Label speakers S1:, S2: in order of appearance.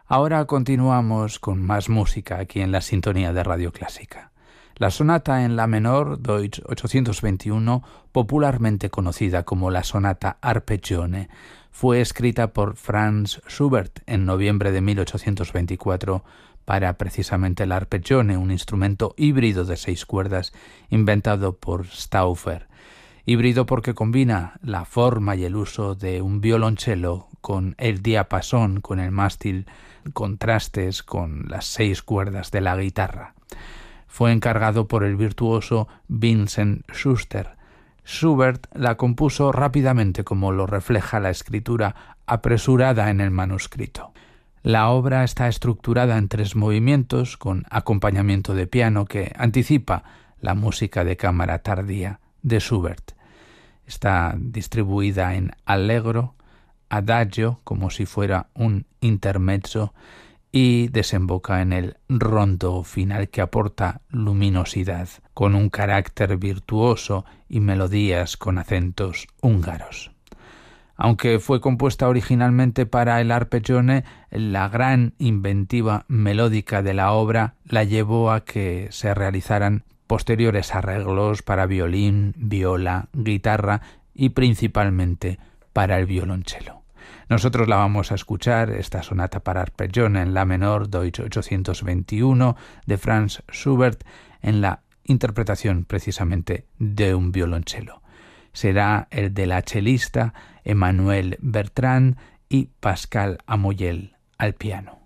S1: Ahora continuamos con más música aquí en la sintonía de Radio Clásica. La sonata en la menor Deutsch 821, popularmente conocida como la sonata Arpeggione, fue escrita por Franz Schubert en noviembre de 1824 para precisamente el arpeggione, un instrumento híbrido de 6 cuerdas inventado por Stauffer. Híbrido porque combina la forma y el uso de un violonchelo con el diapasón, con el mástil, contrastes con las 6 cuerdas de la guitarra. Fue encargado por el virtuoso Vincent Schuster. Schubert la compuso rápidamente, como lo refleja la escritura apresurada en el manuscrito. La obra está estructurada en 3 movimientos con acompañamiento de piano que anticipa la música de cámara tardía de Schubert. Está distribuida en allegro, adagio, como si fuera un intermezzo, y desemboca en el rondo final que aporta luminosidad, con un carácter virtuoso y melodías con acentos húngaros. Aunque fue compuesta originalmente para el arpeggione, la gran inventiva melódica de la obra la llevó a que se realizaran posteriores arreglos para violín, viola, guitarra y principalmente para el violonchelo. Nosotros la vamos a escuchar, esta sonata para arpeggione en la menor Deutsch 821 de Franz Schubert, en la interpretación precisamente de un violonchelo. Será el de la chelista Emmanuelle Bertrand y Pascal Amoyel al piano.